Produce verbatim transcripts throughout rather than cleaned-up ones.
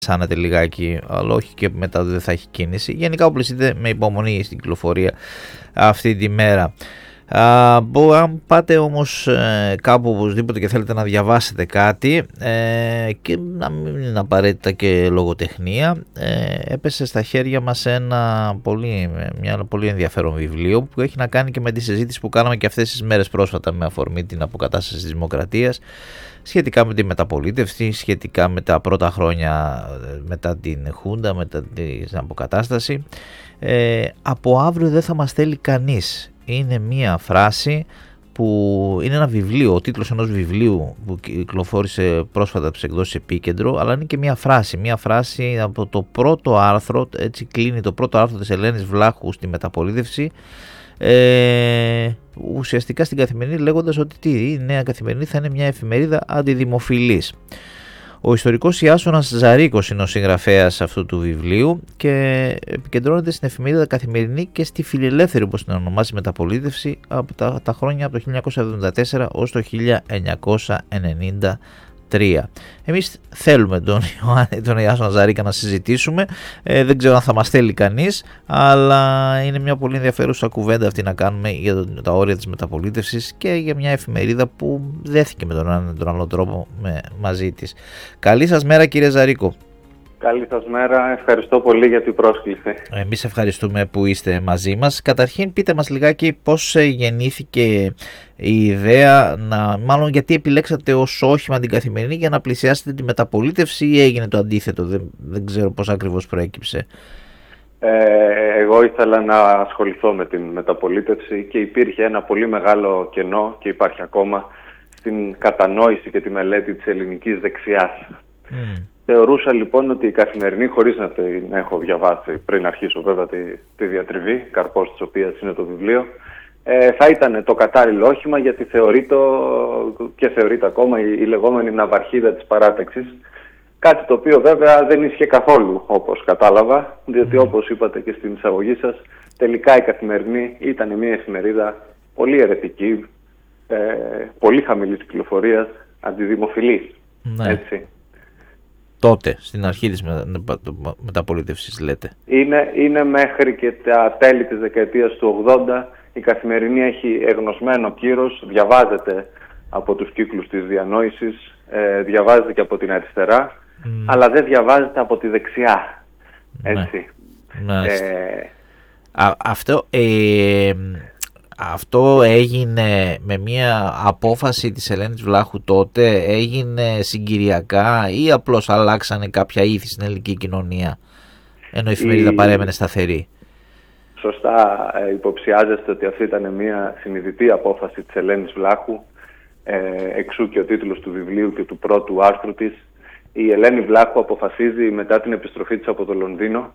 σάνατε λιγάκι, αλλά όχι και μετά δεν θα έχει κίνηση. Γενικά οπλιστείτε με υπομονή στην κυκλοφορία αυτή τη μέρα. Αν πάτε όμως ε, κάπου οπωσδήποτε και θέλετε να διαβάσετε κάτι ε, και να μην είναι απαραίτητα και λογοτεχνία, ε, έπεσε στα χέρια μας ένα πολύ, μια πολύ ενδιαφέρον βιβλίο που έχει να κάνει και με τη συζήτηση που κάναμε και αυτές τις μέρες πρόσφατα με αφορμή την αποκατάσταση της δημοκρατίας, σχετικά με τη μεταπολίτευση, σχετικά με τα πρώτα χρόνια μετά την Χούντα, μετά την αποκατάσταση. Ε, από αύριο δεν θα μας θέλει κανείς. Είναι μία φράση που είναι ένα βιβλίο, ο τίτλος ενός βιβλίου που κυκλοφόρησε πρόσφατα από τις εκδόσεις Επίκεντρο, αλλά είναι και μία φράση, μία φράση από το πρώτο άρθρο, έτσι κλείνει το πρώτο άρθρο της Ελένης Βλάχου στη μεταπολίτευση, ε, ουσιαστικά στην Καθημερινή, λέγοντας ότι τι, η Νέα Καθημερινή θα είναι μια εφημερίδα αντιδημοφιλής. Ο ιστορικός Ιάσονας Ζαρίκος είναι ο συγγραφέας αυτού του βιβλίου και επικεντρώνεται στην εφημερίδα Καθημερινή και στη φιλελεύθερη, όπως την ονομάζει, μεταπολίτευση από τα, τα χρόνια από το χίλια εννιακόσια εβδομήντα τέσσερα ως το χίλια εννιακόσια ενενήντα τρία. Εμείς θέλουμε τον, τον Ιάσονα Ζαρίκα να συζητήσουμε, ε, δεν ξέρω αν θα μας θέλει κανείς, αλλά είναι μια πολύ ενδιαφέρουσα κουβέντα αυτή να κάνουμε για το, τα όρια της μεταπολίτευσης και για μια εφημερίδα που δέθηκε με τον έναν τον άλλο τρόπο με, μαζί της. Καλή σας μέρα, κύριε Ζαρίκο. Καλή σας μέρα, ευχαριστώ πολύ για την πρόσκληση. Εμείς ευχαριστούμε που είστε μαζί μας. Καταρχήν πείτε μας λιγάκι πώς γεννήθηκε η ιδέα, να, μάλλον γιατί επιλέξατε ως όχημα την Καθημερινή για να πλησιάσετε τη μεταπολίτευση ή έγινε το αντίθετο, δεν, δεν ξέρω πώς ακριβώς προέκυψε. Ε, εγώ ήθελα να ασχοληθώ με την μεταπολίτευση και υπήρχε ένα πολύ μεγάλο κενό και υπάρχει ακόμα στην κατανόηση και τη μελέτη της ελληνικής δεξιάς. Mm. Θεωρούσα λοιπόν ότι η Καθημερινή, χωρίς να την έχω διαβάσει πριν αρχίσω βέβαια τη, τη διατριβή, καρπός της οποίας είναι το βιβλίο, ε, θα ήταν το κατάλληλο όχημα, γιατί θεωρείται και θεωρείται ακόμα η, η λεγόμενη ναυαρχίδα της παράταξης. Κάτι το οποίο βέβαια δεν ίσχυε καθόλου, όπως κατάλαβα, διότι όπως είπατε και στην εισαγωγή σας, τελικά η Καθημερινή ήταν μια εφημερίδα πολύ αιρετική, ε, πολύ χαμηλής κυκλοφορίας, αντιδημοφιλής. Ναι. Έτσι. Τότε, στην αρχή της μεταπολίτευσης λέτε. Είναι, είναι μέχρι και τα τέλη της δεκαετίας του ογδόντα. Η Καθημερινή έχει εγνωσμένο κύρος, διαβάζεται από τους κύκλους της διανόησης, ε, διαβάζεται και από την αριστερά, mm. αλλά δεν διαβάζεται από τη δεξιά. Έτσι. Ναι. Ναι. Ε, Α, αυτό... Ε, Αυτό έγινε με μια απόφαση της Ελένης Βλάχου τότε, έγινε συγκυριακά ή απλώς αλλάξανε κάποια ήθη στην ελληνική κοινωνία, ενώ η εφημερίδα η... παρέμενε σταθερή? Σωστά υποψιάζεστε ότι αυτή ήταν μια συνειδητή απόφαση της Ελένης Βλάχου, ε, εξού και ο τίτλος του βιβλίου και του πρώτου άρθρου της. Η Ελένη Βλάχου αποφασίζει μετά την επιστροφή της από το Λονδίνο.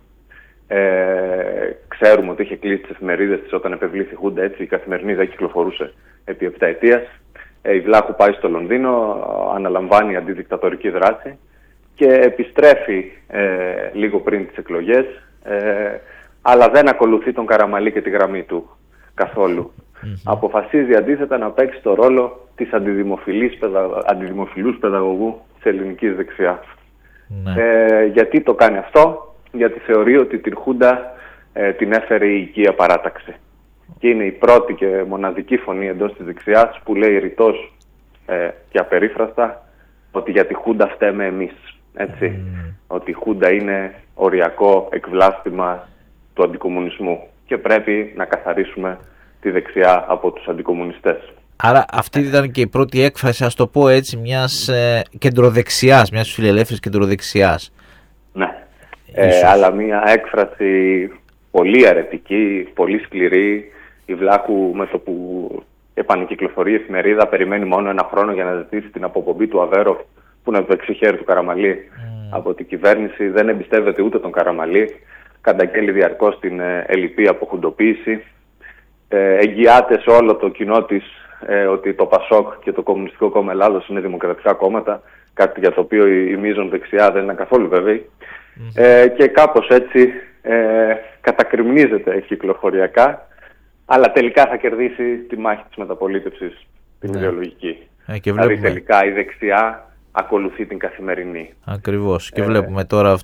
Ε, ξέρουμε ότι είχε κλείσει τις εφημερίδες της όταν επευλήθη η Χούντα, έτσι η Καθημερινή δεν κυκλοφορούσε επί επτά ετίας. Ε, η Βλάχου πάει στο Λονδίνο, αναλαμβάνει αντιδικτατορική δράση και επιστρέφει ε, λίγο πριν τις εκλογές, ε, αλλά δεν ακολουθεί τον Καραμαλή και τη γραμμή του καθόλου. Mm-hmm. Αποφασίζει αντίθετα να παίξει το ρόλο της αντιδημοφιλής, αντιδημοφιλούς παιδαγωγού της ελληνικής δεξιάς. Mm-hmm. Ε, γιατί το κάνει αυτό? Γιατί θεωρεί ότι την Χούντα ε, την έφερε η οικία παράταξη. Και είναι η πρώτη και μοναδική φωνή εντός της δεξιάς που λέει ρητός ε, και απερίφραστα ότι για τη Χούντα φταίμε εμείς. Έτσι. Mm. Ότι η Χούντα είναι οριακό εκβλάστημα του αντικομμουνισμού και πρέπει να καθαρίσουμε τη δεξιά από τους αντικομμουνιστές. Άρα αυτή ήταν και η πρώτη έκφραση, ας το πω έτσι, μιας ε, κεντροδεξιάς, μιας φιλελεύθερης κεντροδεξιάς. Ναι. Ε, αλλά μια έκφραση πολύ αρετική, πολύ σκληρή. Η Βλάχου με το που επανεκυκλοφορεί η εφημερίδα περιμένει μόνο ένα χρόνο για να ζητήσει την αποπομπή του Αβέροφ, που είναι το δεξιχέρι του Καραμαλή, mm. από την κυβέρνηση. Δεν εμπιστεύεται ούτε τον Καραμαλή, καταγγέλει διαρκώς την ε, ελλειπή αποχουντοποίηση. Ε, εγγυάται σε όλο το κοινό της ε, ότι το ΠΑΣΟΚ και το Κομμουνιστικό Κόμμα Ελλάδος είναι δημοκρατικά κόμματα, κάτι για το οποίο η, η μείζον δεξιά δεν είναι καθόλου βέβαιη. Mm-hmm. Ε, και κάπως έτσι ε, κατακριμνίζεται κυκλοφοριακά, αλλά τελικά θα κερδίσει τη μάχη της μεταπολίτευσης, την ναι. ιδεολογική. Ε, και δηλαδή τελικά η δεξιά ακολουθεί την Καθημερινή. Ακριβώς. Και ε, βλέπουμε τώρα